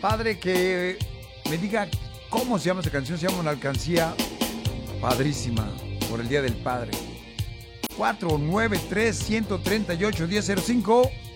padre que me diga cómo se llama esa canción. Se llama una alcancía padrísima por el Día del Padre. 493-138-1005.